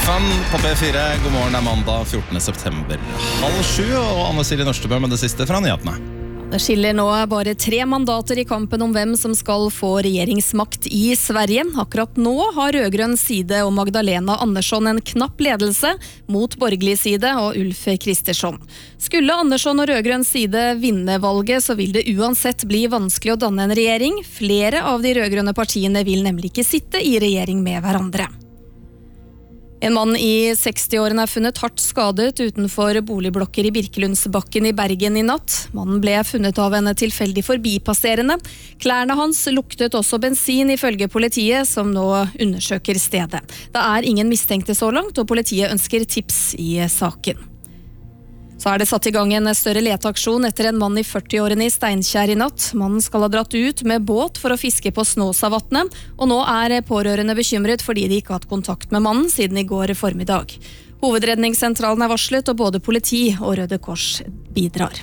Fun på P4. God morgen, det mandag 14. september. 6:30, og Anne Silje Nørstebø med det siste fra nyhetene. Det skiller nå bare 3 mandater i kampen om hvem som skal få regjeringsmakt i Sverige. Akkurat nå har rødgrønn side og Magdalena Andersson en knapp ledelse mot borgerlig side og Ulf Kristersson. Skulle Andersson og rødgrønn side vinne valget, så vil det uansett bli vanskelig å danne en regjering. Flere av de rødgrønne partiene vil nemlig ikke sitte i regjering med hverandre. En mann i 60-årene er funnet hardt skadet utenfor boligblokker i Birkelundsbakken i Bergen i natt. Mannen ble funnet av en tilfeldig forbipasserende. Klærne hans luktet også bensin ifølge politiet, som nå undersøker stedet. Det er ingen mistenkte så langt, og politiet ønsker tips i saken. Så er det satt i gang en større leteaksjon etter en mann i 40-årene i Steinkjer i natt. Mannen skal ha dratt ut med båt for å fiske på Snåsavatnet, og nå er pårørende bekymret fordi de ikke har hatt kontakt med mannen siden i går formiddag. Hovedredningssentralen er varslet, og både politi og Røde Kors bidrar.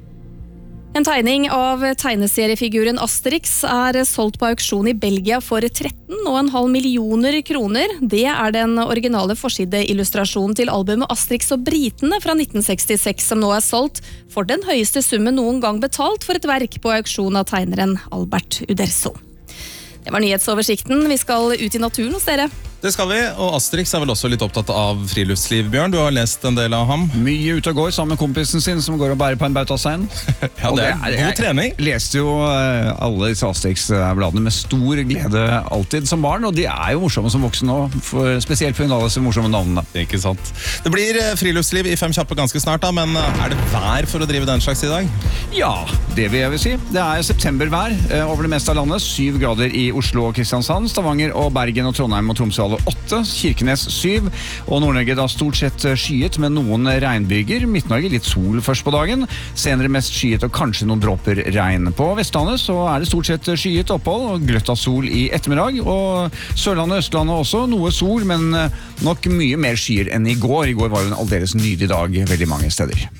En tegning av tegneseriefiguren Asterix er solgt på auksjon i Belgia for 13,5 millioner kroner. Det er den originale forsideillustrasjonen til albumet Asterix og Britene fra 1966 som nå er solgt for den høyeste summen noen gang betalt for et verk på auksjon av tegneren Albert Uderzo. Det var nyhetsoversikten. Vi skal ut i naturen hos dere. Det skal vi, og Asterix er vel også litt opptatt av friluftsliv, Bjørn. Du har lest en del av ham. Mye ute og går sammen med kompisen sin som går og bærer på en bautastein. Ja, det er god trening. Jeg leste jo alle disse Asterix-bladene med stor glede alltid som barn, og de er jo morsomme som voksen nå, spesielt for alle disse morsomme navnene. Ikke sant. Det blir friluftsliv i 5 kjappe ganske snart, da, men er det vær for å drive den slags i dag? Ja, det vil jeg si. Det er septembervær over det meste av landet. 7 grader i Oslo og Kristiansand, Stavanger og Bergen og Trondheim og Tromsø 8, Kirkenes 7, og Nord-Norge da stort sett skyet med noen regnbyger. Midt-Norge litt sol først på dagen, senere mest skyet og kanskje noen dråper regn. På Vestlandet så er det stort sett skyet opphold og gløtt av sol i ettermiddag, og Sørlandet og Østlandet også noe sol, men nok mye mer skyer enn i går. I går var jo en aldeles nydelig dag veldig mange steder.